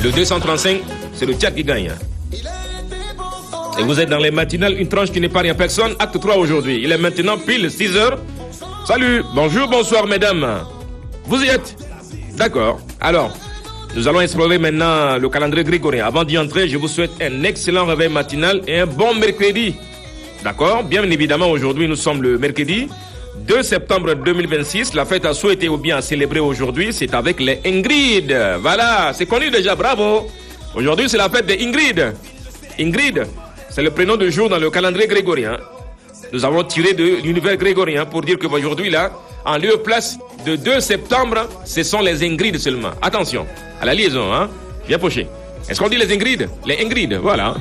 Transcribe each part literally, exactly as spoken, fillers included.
Le deux cent trente-cinq, c'est le Tchad qui gagne. Et vous êtes dans les matinales, une tranche qui n'épargne personne. Acte trois aujourd'hui. Il est maintenant pile six heures. Salut, bonjour, bonsoir mesdames. Vous y êtes? D'accord. Alors, nous allons explorer maintenant le calendrier grégorien. Avant d'y entrer, je vous souhaite un excellent réveil matinal et un bon mercredi. D'accord? Bien évidemment, aujourd'hui, nous sommes le mercredi deux septembre deux mille vingt-six. La fête à souhaiter ou bien à célébrer aujourd'hui, c'est avec les Ingrid. Voilà, c'est connu déjà, bravo. Aujourd'hui, c'est la fête des Ingrid. Ingrid, c'est le prénom de jour dans le calendrier grégorien. Nous avons tiré de l'univers grégorien pour dire qu'aujourd'hui, là, en lieu et place de deux septembre, ce sont les Ingrid seulement. Attention, à la liaison, hein. Bien poché. Est-ce qu'on dit les Ingrid? Les Ingrid, voilà.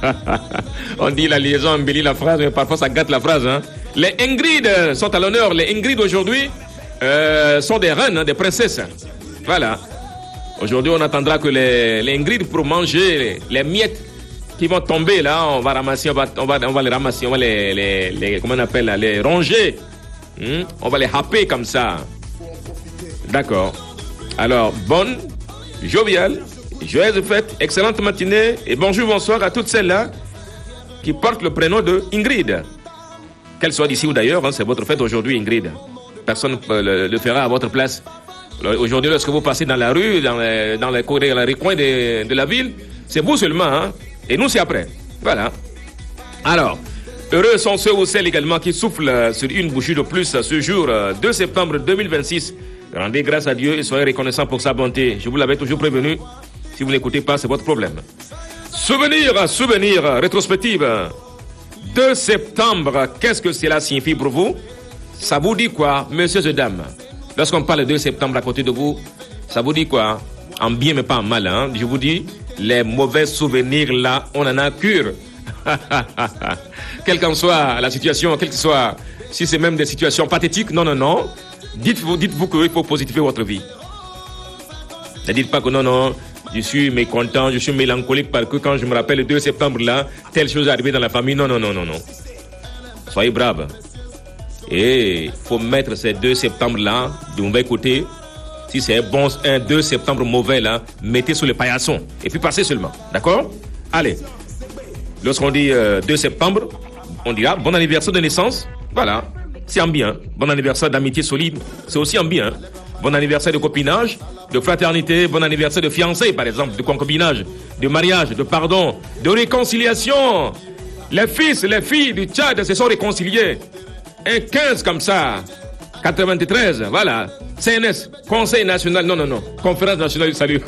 On dit la liaison embellit la phrase, mais parfois ça gâte la phrase, hein. Les Ingrid sont à l'honneur. Les Ingrid aujourd'hui euh, sont des reines, hein, des princesses. Voilà. Aujourd'hui, on attendra que les, les Ingrid pour manger les, les miettes qui vont tomber là, on va ramasser, on va, on va, on va les ramasser, on va les, les, les comment on appelle là, les ronger. Hmm? On va les happer comme ça. D'accord. Alors, bonne, joviale, joyeuse fête, excellente matinée et bonjour, bonsoir à toutes celles-là qui portent le prénom de Ingrid. Qu'elles soient d'ici ou d'ailleurs, hein, c'est votre fête aujourd'hui, Ingrid. Personne ne le, le fera à votre place. Aujourd'hui, lorsque vous passez dans la rue, dans les, dans les, dans les recoins de, de la ville, c'est vous seulement, hein. Et nous, c'est après. Voilà. Alors, heureux sont ceux ou celles également qui soufflent sur une bougie de plus ce jour, deux septembre deux mille vingt-six. Rendez grâce à Dieu et soyez reconnaissants pour sa bonté. Je vous l'avais toujours prévenu. Si vous n'écoutez pas, c'est votre problème. Souvenir, souvenir, rétrospective. deux septembre, qu'est-ce que cela signifie pour vous? Ça vous dit quoi, messieurs et dames? Lorsqu'on parle de deux septembre à côté de vous, ça vous dit quoi? En bien mais pas en mal, hein? Je vous dis, les mauvais souvenirs là, on en a cure. Quelle qu'en soit la situation, quelle que soit, si c'est même des situations pathétiques, non, non, non. Dites-vous, dites-vous qu'il faut positiver votre vie. Ne dites pas que non, non, je suis mécontent, je suis mélancolique parce que quand je me rappelle le deux septembre là, telle chose est arrivée dans la famille. Non, non, non, non, non. Soyez braves. Et il faut mettre ces deux septembre là de mauvais côté. Si c'est bon, un deux septembre mauvais là, mettez sous les paillassons et puis passez seulement. D'accord? Allez. Lorsqu'on dit euh, deux septembre, on dira bon anniversaire de naissance. Voilà. C'est en bien. Bon anniversaire d'amitié solide. C'est aussi en bien. Bon anniversaire de copinage, de fraternité. Bon anniversaire de fiançailles, par exemple, de concubinage, de mariage, de pardon, de réconciliation. Les fils, les filles du Tchad se sont réconciliés. Un quinze comme ça. quatre-vingt-treize, voilà. C N S, Conseil national, non, non, non. Conférence nationale du salut.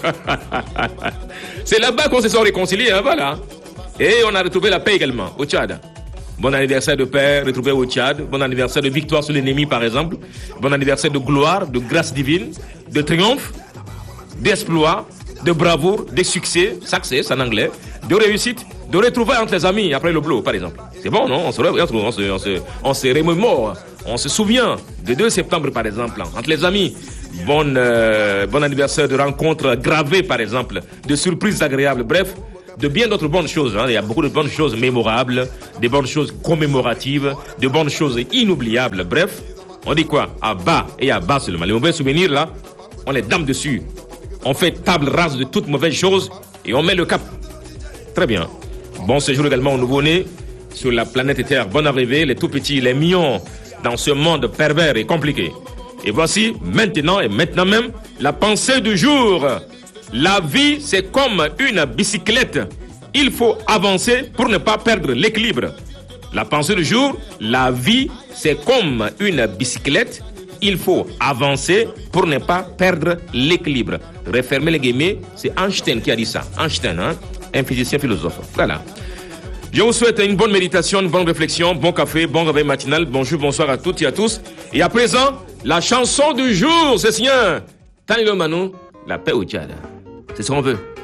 C'est là-bas qu'on se sont réconciliés, hein, voilà. Et on a retrouvé la paix également, au Tchad. Bon anniversaire de paix retrouvé au Tchad. Bon anniversaire de victoire sur l'ennemi, par exemple. Bon anniversaire de gloire, de grâce divine, de triomphe, d'exploit, de bravoure, de succès, success en anglais, de réussite, de retrouvailles entre les amis après le boulot, par exemple. C'est bon, non? On se retrouve, on se, on se, on se remémore, on se souvient de deux septembre, par exemple, entre les amis. Bon, euh, bon anniversaire de rencontres gravées, par exemple, de surprises agréables, bref, de bien d'autres bonnes choses. Hein. Il y a beaucoup de bonnes choses mémorables, des bonnes choses commémoratives, de bonnes choses inoubliables. Bref, on dit quoi? À bas et à bas seulement. Les mauvais souvenirs, là, on les dame dessus. On fait table rase de toutes mauvaises choses et on met le cap. Très bien. Bon séjour également aux nouveau-nés sur la planète Terre. Bonne arrivée, les tout petits, les mignons, dans ce monde pervers et compliqué. Et voici maintenant et maintenant même la pensée du jour. La vie, c'est comme une bicyclette. Il faut avancer pour ne pas perdre l'équilibre. La pensée du jour, la vie, c'est comme une bicyclette. Il faut avancer pour ne pas perdre l'équilibre. Refermez les guillemets, c'est Einstein qui a dit ça. Einstein, hein, un physicien philosophe. Voilà. Je vous souhaite une bonne méditation, une bonne réflexion, bon café, bon réveil matinal. Bonjour, bonsoir à toutes et à tous. Et à présent, la chanson du jour, c'est sien. Tanilo Manu, la paix au Tchad. C'est ce qu'on veut.